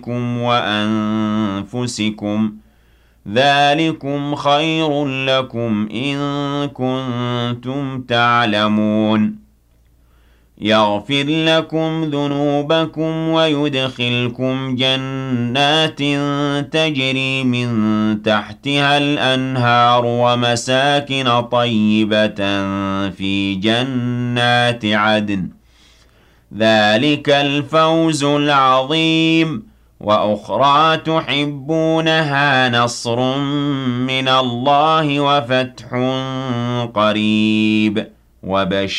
وأنفسكم ذلكم خير لكم إن كنتم تعلمون يغفر لكم ذنوبكم ويدخلكم جنات تجري من تحتها الأنهار ومساكن طيبة في جنات عدن ذلك الفوز العظيم وأخرى تحبونها نصر من الله وفتح قريب وبشر